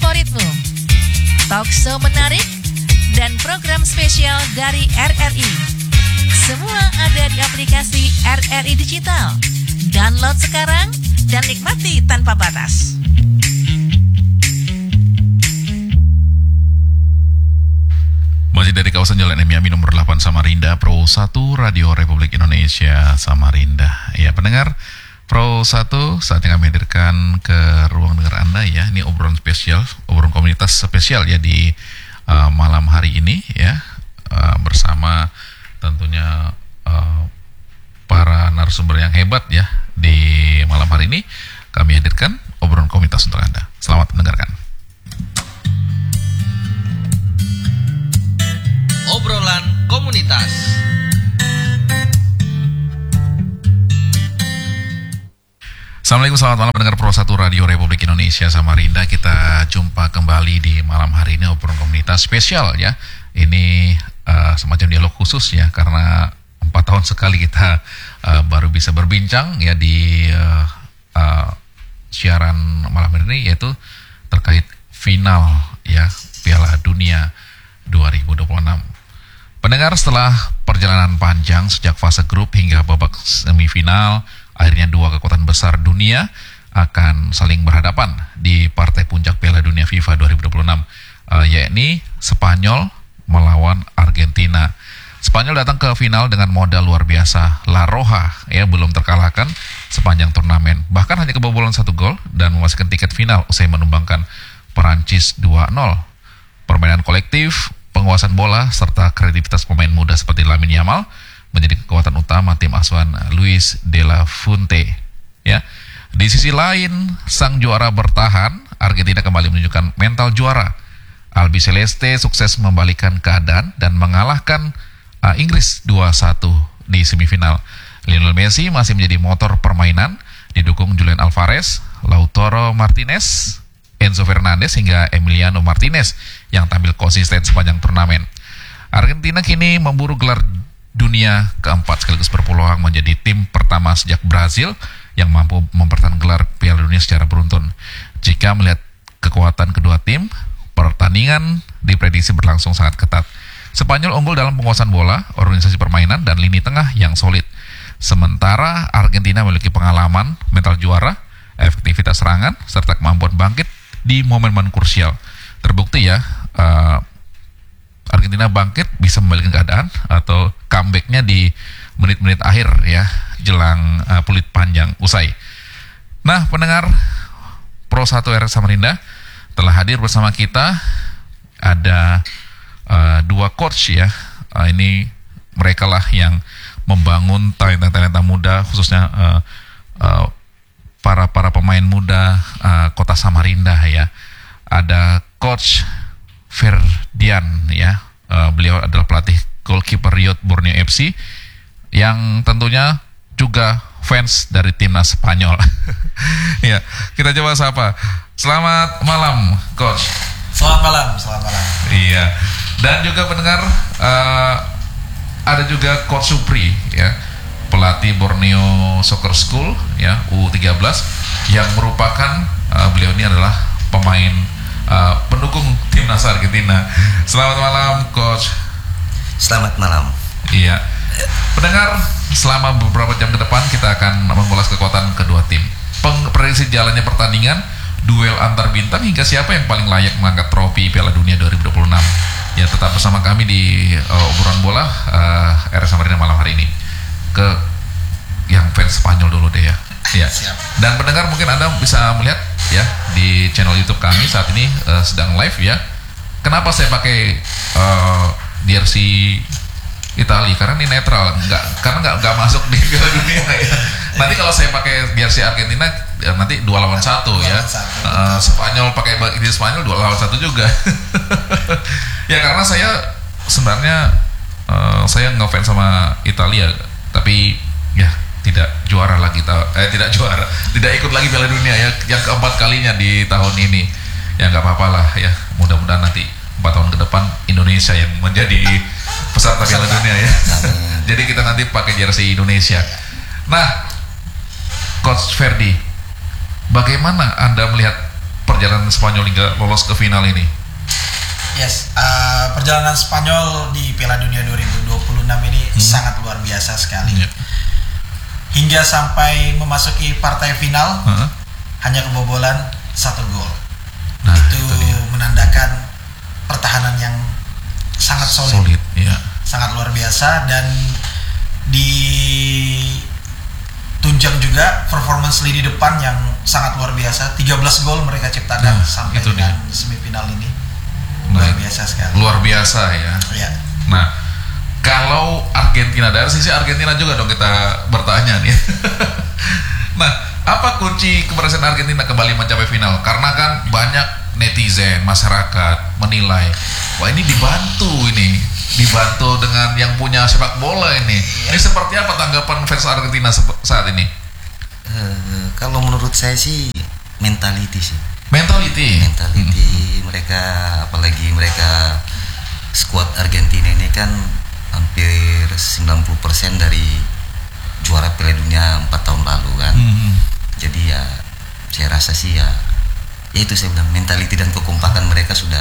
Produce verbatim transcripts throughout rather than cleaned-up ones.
favoritmu, talkshow menarik, dan program spesial dari R R I. Semua ada di aplikasi R R I Digital. Download sekarang dan nikmati tanpa batas. Masih dari kawasan Jalan M Y A M I nomor delapan Samarinda, Pro satu Radio Republik Indonesia Samarinda. Ya, pendengar Pro satu, saatnya kami hadirkan ke ruang dengar Anda ya. Ini obrolan spesial, obrolan komunitas spesial ya di uh, malam hari ini ya, uh, bersama tentunya uh, para narasumber yang hebat ya. Di malam hari ini kami hadirkan obrolan komunitas untuk Anda. Selamat mendengarkan. Obrolan komunitas. Assalamualaikum, selamat malam pendengar Pro satu Radio Republik Indonesia Samarinda. Kita jumpa kembali di malam hari ini obrolan komunitas spesial ya. Ini uh, semacam dialog khusus ya, karena empat tahun sekali kita uh, baru bisa berbincang ya di uh, uh, siaran malam hari ini, yaitu terkait final ya Piala Dunia dua ribu dua puluh enam. Pendengar, setelah perjalanan panjang sejak fase grup hingga babak semifinal, akhirnya dua kekuatan besar dunia akan saling berhadapan di partai puncak Piala Dunia FIFA dua ribu dua puluh enam, uh, yakni Spanyol melawan Argentina. Spanyol datang ke final dengan modal luar biasa, La Roja ya, belum terkalahkan sepanjang turnamen. Bahkan hanya kebobolan satu gol dan memastikan tiket final usai menumbangkan Perancis dua nol. Permainan kolektif, penguasaan bola, serta kreativitas pemain muda seperti Lamine Yamal menjadi kekuatan utama tim asuhan Luis de la Fuente. Ya, di sisi lain, sang juara bertahan, Argentina kembali menunjukkan mental juara. Albiceleste sukses membalikan keadaan dan mengalahkan uh, Inggris dua satu di semifinal. Lionel Messi masih menjadi motor permainan, didukung Julian Alvarez, Lautaro Martinez, Enzo Fernandez hingga Emiliano Martinez yang tampil konsisten sepanjang turnamen. Argentina kini memburu gelar dunia keempat sekaligus berpeluang menjadi tim pertama sejak Brazil yang mampu mempertahankan gelar Piala Dunia secara beruntun. Jika melihat kekuatan kedua tim, pertandingan diprediksi berlangsung sangat ketat. Spanyol unggul dalam penguasaan bola, organisasi permainan, dan lini tengah yang solid. Sementara Argentina memiliki pengalaman, mental juara, efektivitas serangan, serta kemampuan bangkit di momen-momen krusial. Terbukti ya, uh, Argentina bangkit bisa membalikkan keadaan atau comeback-nya di menit-menit akhir ya, jelang uh, peluit panjang usai. Nah, pendengar Pro satu R Samarinda, telah hadir bersama kita ada uh, dua coach ya. Uh, ini mereka lah yang membangun talenta-talenta muda, khususnya uh, uh, para para pemain muda uh, kota Samarinda ya. Ada Coach Ferdian ya, uh, beliau adalah pelatih goalkeeper Riot Borneo F C yang tentunya juga fans dari timnas Spanyol. Ya, kita coba sapa. Selamat malam, Coach. Selamat malam, selamat malam. Iya. Dan juga pendengar, uh, ada juga Coach Supri ya, pelatih Borneo Soccer School ya, U tiga belas, yang merupakan uh, beliau ini adalah pemain uh, pendukung timnas Argentina. Selamat malam, Coach. Selamat malam. Iya. Pendengar, selama beberapa jam ke depan kita akan mengulas kekuatan kedua tim, prediksi jalannya pertandingan, duel antar bintang, hingga siapa yang paling layak mengangkat trofi Piala Dunia dua ribu dua puluh enam. Ya, tetap bersama kami di uh, obrolan bola uh, R S Samarinda malam hari ini. Ke yang fans Spanyol dulu deh ya. Ya. Dan pendengar, mungkin Anda bisa melihat ya di channel YouTube kami saat ini uh, sedang live ya. Kenapa saya pakai uh, jersey Italia? Karena ini netral, nggak, karena nggak nggak masuk di Piala Dunia ya. Nanti kalau saya pakai jersey Argentina ya, nanti dua lawan satu ya. Uh, Spanyol pakai di Spanyol dua lawan satu juga. Ya, karena saya sebenarnya uh, saya ngefans sama Italia, tapi ya tidak juara lagi, eh tidak juara, tidak ikut lagi Piala Dunia ya, yang keempat kalinya di tahun ini. Ya nggak apa-apa lah ya, mudah-mudahan nanti empat tahun ke depan Indonesia yang menjadi peserta Piala Dunia ya. Jadi kita nanti pakai jersey Indonesia. Nah, Coach Ferdi, bagaimana Anda melihat perjalanan Spanyol hingga lolos ke final ini? Yes, uh, perjalanan Spanyol di Piala Dunia dua ribu dua puluh enam ini hmm. sangat luar biasa sekali. Yeah. Hingga sampai memasuki partai final uh-huh. hanya kebobolan satu gol. Nah, itu, itu menandakan pertahanan yang sangat solid, solid yeah. sangat luar biasa, dan ditunjang juga performance lini depan yang sangat luar biasa. tiga belas gol mereka ciptakan nah, sampai dengan dia. semifinal ini. Luar nah, biasa sekali. Luar biasa ya. Ya. Nah, kalau Argentina, dari sisi Argentina juga dong kita bertanya nih. Nah, apa kunci keberhasilan Argentina kembali mencapai final? Karena kan banyak netizen, masyarakat menilai, wah ini dibantu ini, dibantu dengan yang punya sepak bola ini. Ya. Ini seperti apa tanggapan fans Argentina saat ini? Uh, kalau menurut saya sih mentality sih. Mentality, mentality hmm. mereka, apalagi mereka skuad Argentina ini kan hampir sembilan puluh persen dari juara Piala Dunia empat tahun lalu kan. Hmm. Jadi ya saya rasa sih ya, ya itu saya bilang mentality dan kekompakan mereka sudah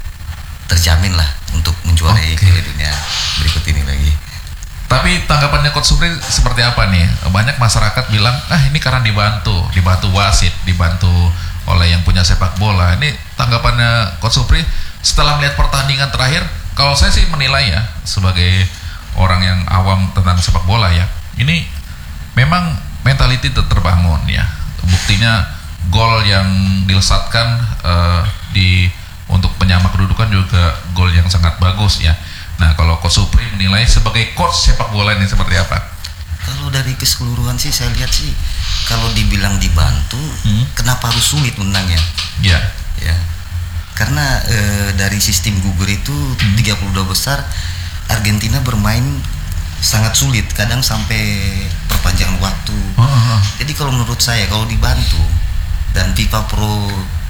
terjamin lah untuk menjuarai okay. Piala Dunia berikut ini lagi. Tapi tanggapannya Coach Supri seperti apa nih? Banyak masyarakat bilang, ah ini karena dibantu, dibantu wasit, dibantu oleh yang punya sepak bola. Ini tanggapannya Coach Supri setelah melihat pertandingan terakhir. Kalau saya sih menilai ya, sebagai orang yang awam tentang sepak bola ya, ini memang mentality terbangun ya. Buktinya gol yang dilesatkan uh, di untuk penyama kedudukan juga gol yang sangat bagus ya. Nah, kalau Coach Supri menilai sebagai coach sepak bola ini seperti apa? Kalau dari keseluruhan sih saya lihat sih, kalau dibilang dibantu, hmm? kenapa harus sulit menangnya? Ya. Ya. Karena e, dari sistem gugur itu hmm. tiga puluh dua besar, Argentina bermain sangat sulit, kadang sampai perpanjangan waktu. Oh, oh. Jadi kalau menurut saya kalau dibantu dan FIFA Pro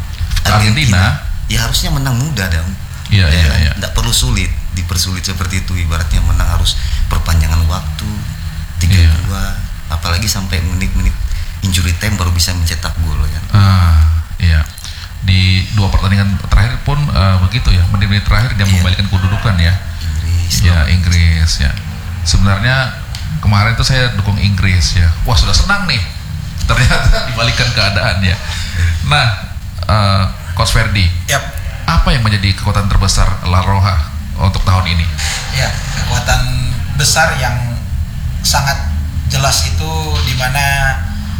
Argentina, Argentina ya harusnya menang mudah dong. Iya, ya, iya, iya. Nggak perlu sulit, dipersulit seperti itu. Ibaratnya menang harus perpanjangan waktu tiga dua, iya. apalagi sampai menit-menit injury time baru bisa mencetak gol ya. Ah, iya. Di dua pertandingan terakhir pun uh, begitu ya, menit-menit terakhir dia iya. membalikan kedudukan ya. Inggris. Ya, Inggris ya. Sebenarnya kemarin tuh saya dukung Inggris ya. Wah, sudah senang nih. Ternyata dibalikan keadaan ya. Nah, uh, Coach Ferdi. Yap. Apa yang menjadi kekuatan terbesar La Roja untuk tahun ini? Ya, kekuatan besar yang sangat jelas itu di mana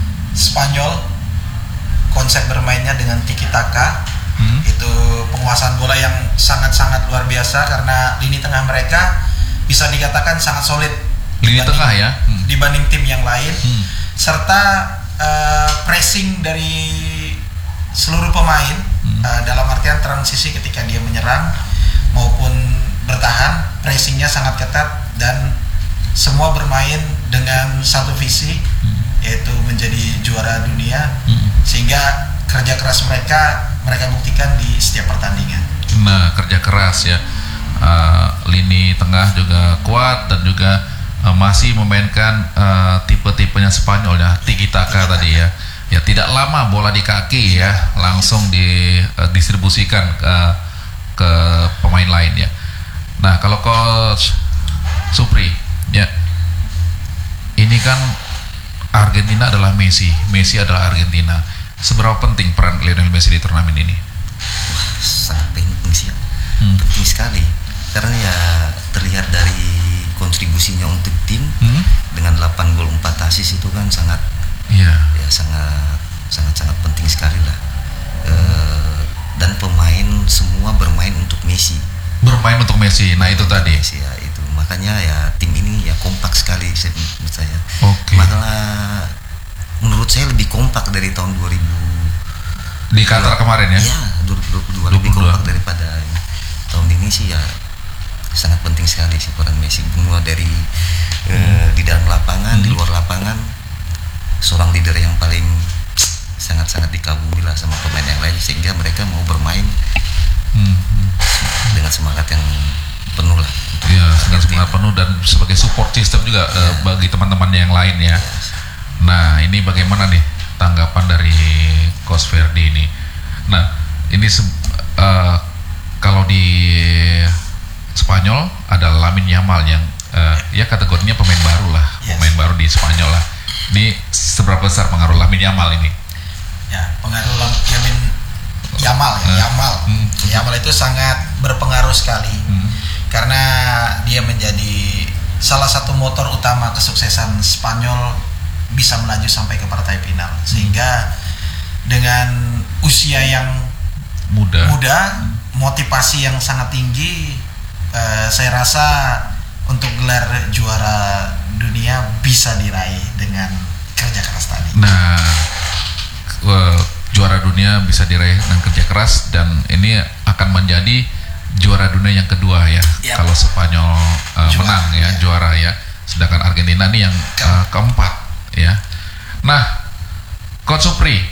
Spanyol konsep bermainnya dengan tiki taka, hmm. itu penguasaan bola yang sangat-sangat luar biasa karena lini tengah mereka bisa dikatakan sangat solid. Lini tengah ya, hmm. dibanding tim yang lain, hmm. serta uh, pressing dari seluruh pemain hmm. uh, dalam artian transisi ketika dia menyerang maupun bertahan, pressingnya sangat ketat dan semua bermain dengan satu visi, hmm. yaitu menjadi juara dunia, hmm. sehingga kerja keras mereka mereka buktikan di setiap pertandingan. Nah, kerja keras ya, uh, lini tengah juga kuat dan juga uh, masih memainkan uh, tipe-tipenya Spanyol ya, tiki taka tadi ya. Ya tidak lama bola di kaki ya, langsung didistribusikan ke ke pemain lain ya. Nah, kalau Coach Supri ya, ini kan Argentina adalah Messi, Messi adalah Argentina. Seberapa penting peran Lionel Messi di turnamen ini? Wah, sangat penting sih, hmm. penting sekali. Karena ya terlihat dari kontribusinya untuk tim hmm? dengan delapan gol empat assist itu kan sangat Iya. Ya sangat sangat sangat penting sekali lah. E, dan pemain semua bermain untuk Messi. Bermain untuk Messi. Nah itu tadi. Messi, ya itu makanya ya tim ini ya kompak sekali menurut saya. Oke. Malah menurut saya lebih kompak dari tahun dua ribu di Qatar kemarin ya. Iya, dua ribu dua puluh dua lebih kompak daripada tahun ini sih ya. Sangat penting sekali sih peran Messi, semua dari hmm. e, di dalam lapangan, hmm. di luar lapangan. Seorang leader yang paling sangat-sangat dikagumi lah sama pemain yang lain sehingga mereka mau bermain hmm. dengan semangat yang penuh lah. Iya, dengan semangat penuh dan sebagai support system juga ya. uh, bagi teman-teman yang lain ya. ya. Nah, ini bagaimana nih tanggapan dari Coach Ferdi ini? Nah, ini se- uh, kalau di Spanyol ada Lamine Yamal yang uh, ya kategorinya pemain baru lah, Yes. pemain baru di Spanyol lah. Ini seberapa besar pengaruh Lamine Yamal ini? Ya, pengaruh Lam- Yamin Yamal ya, Eh, Yamal. hmm. Yamal itu sangat berpengaruh sekali. Hmm. Karena dia menjadi salah satu motor utama kesuksesan Spanyol bisa melaju sampai ke partai final. Sehingga dengan usia yang Muda. muda, motivasi yang sangat tinggi, eh, saya rasa untuk gelar juara dunia bisa diraih dengan kerja keras tadi. Nah, uh, juara dunia bisa diraih dengan kerja keras dan ini akan menjadi juara dunia yang kedua ya. Yap. Kalau Spanyol uh, Juara, menang ya, ya. juara ya. Sedangkan Argentina nih yang uh, keempat ya. Nah, Coach Supri,